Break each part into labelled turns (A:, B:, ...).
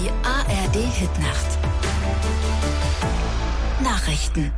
A: Die ARD-Hitnacht. Nachrichten.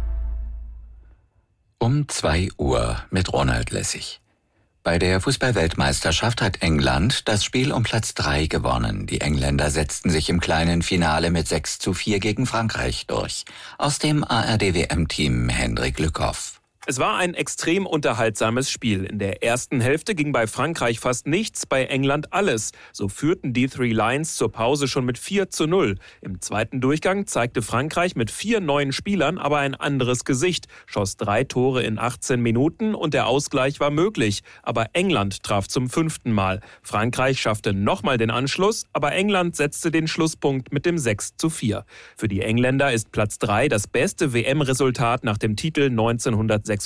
B: Um 2 Uhr mit Ronald Lessig. Bei der Fußball-Weltmeisterschaft hat England das Spiel um Platz 3 gewonnen. Die Engländer setzten sich im kleinen Finale mit 6:4 gegen Frankreich durch. Aus dem ARD-WM-Team Hendrik Lückhoff.
C: Es war ein extrem unterhaltsames Spiel. In der ersten Hälfte ging bei Frankreich fast nichts, bei England alles. So führten die Three Lions zur Pause schon mit 4:0. Im zweiten Durchgang zeigte Frankreich mit 4 neuen Spielern aber ein anderes Gesicht, schoss 3 Tore in 18 Minuten und der Ausgleich war möglich. Aber England traf zum 5. Mal. Frankreich schaffte nochmal den Anschluss, aber England setzte den Schlusspunkt mit dem 6:4. Für die Engländer ist Platz 3 das beste WM-Resultat nach dem Titel 1966.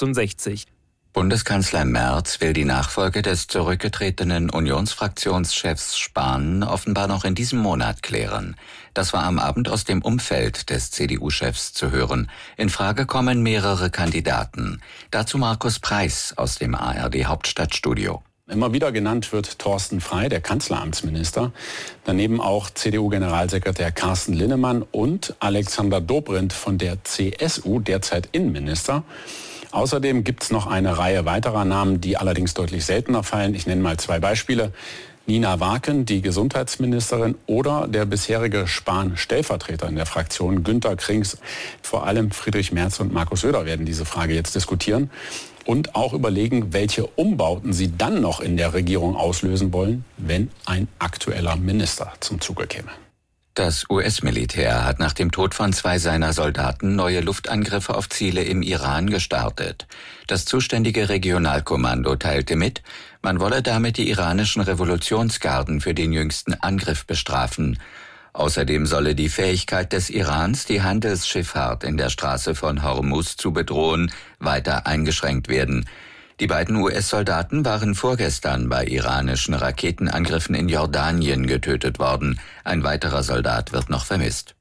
B: Bundeskanzler Merz will die Nachfolge des zurückgetretenen Unionsfraktionschefs Spahn offenbar noch in diesem Monat klären. Das war am Abend aus dem Umfeld des CDU-Chefs zu hören. In Frage kommen mehrere Kandidaten. Dazu Markus Preis aus dem ARD-Hauptstadtstudio.
D: Immer wieder genannt wird Thorsten Frey, der Kanzleramtsminister. Daneben auch CDU-Generalsekretär Carsten Linnemann und Alexander Dobrindt von der CSU, derzeit Innenminister. Außerdem gibt es noch eine Reihe weiterer Namen, die allerdings deutlich seltener fallen. Ich nenne mal 2 Beispiele. Nina Waken, die Gesundheitsministerin, oder der bisherige Spahn-Stellvertreter in der Fraktion, Günter Krings. Vor allem Friedrich Merz und Markus Söder werden diese Frage jetzt diskutieren und auch überlegen, welche Umbauten sie dann noch in der Regierung auslösen wollen, wenn ein aktueller Minister zum Zuge käme.
B: Das US-Militär hat nach dem Tod von 2 seiner Soldaten neue Luftangriffe auf Ziele im Iran gestartet. Das zuständige Regionalkommando teilte mit, man wolle damit die iranischen Revolutionsgarden für den jüngsten Angriff bestrafen. Außerdem solle die Fähigkeit des Irans, die Handelsschifffahrt in der Straße von Hormuz zu bedrohen, weiter eingeschränkt werden. Die beiden US-Soldaten waren vorgestern bei iranischen Raketenangriffen in Jordanien getötet worden. Ein weiterer Soldat wird noch vermisst.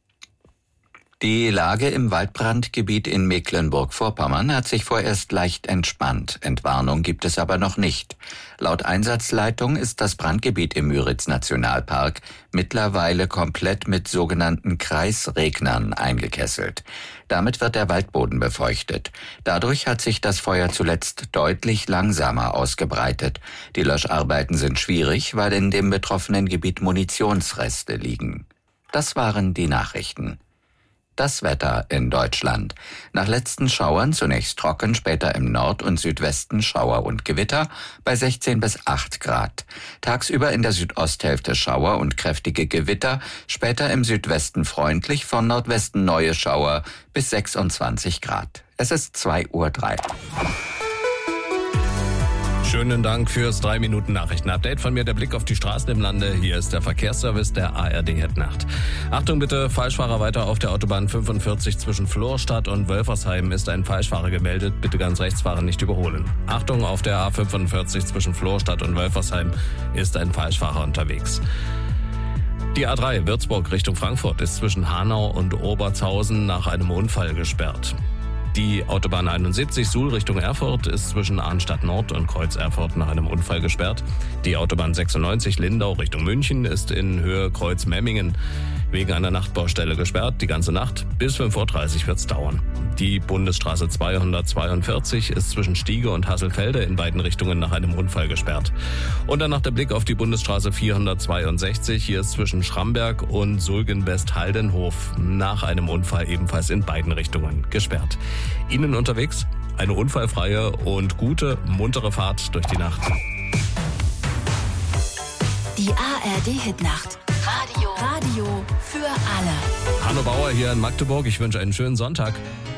B: Die Lage im Waldbrandgebiet in Mecklenburg-Vorpommern hat sich vorerst leicht entspannt. Entwarnung gibt es aber noch nicht. Laut Einsatzleitung ist das Brandgebiet im Müritz-Nationalpark mittlerweile komplett mit sogenannten Kreisregnern eingekesselt. Damit wird der Waldboden befeuchtet. Dadurch hat sich das Feuer zuletzt deutlich langsamer ausgebreitet. Die Löscharbeiten sind schwierig, weil in dem betroffenen Gebiet Munitionsreste liegen. Das waren die Nachrichten. Das Wetter in Deutschland. Nach letzten Schauern zunächst trocken, später im Nord- und Südwesten Schauer und Gewitter bei 16 bis 8 Grad. Tagsüber in der Südosthälfte Schauer und kräftige Gewitter, später im Südwesten freundlich, von Nordwesten neue Schauer bis 26 Grad. Es ist 2:03 Uhr.
E: Schönen Dank fürs 3-Minuten-Nachrichten-Update. Von mir der Blick auf die Straßen im Lande. Hier ist der Verkehrsservice der ARD-Hitnacht. Achtung bitte, Falschfahrer weiter auf der Autobahn 45 zwischen Florstadt und Wölfersheim ist ein Falschfahrer gemeldet. Bitte ganz rechts fahren, nicht überholen. Achtung, auf der A45 zwischen Florstadt und Wölfersheim ist ein Falschfahrer unterwegs. Die A3 Würzburg Richtung Frankfurt ist zwischen Hanau und Obertshausen nach einem Unfall gesperrt. Die Autobahn 71 Suhl Richtung Erfurt ist zwischen Arnstadt Nord und Kreuz Erfurt nach einem Unfall gesperrt. Die Autobahn 96 Lindau Richtung München ist in Höhe Kreuz Memmingen wegen einer Nachtbaustelle gesperrt. Die ganze Nacht bis 5:30 Uhr wird es dauern. Die Bundesstraße 242 ist zwischen Stiege und Hasselfelde in beiden Richtungen nach einem Unfall gesperrt. Und dann noch der Blick auf die Bundesstraße 462. Hier ist zwischen Schramberg und Sulgenbest-Haldenhof nach einem Unfall ebenfalls in beiden Richtungen gesperrt. Ihnen unterwegs eine unfallfreie und gute, muntere Fahrt durch die Nacht.
A: Die ARD-Hitnacht. Radio für alle.
E: Hanno Bauer hier in Magdeburg. Ich wünsche einen schönen Sonntag.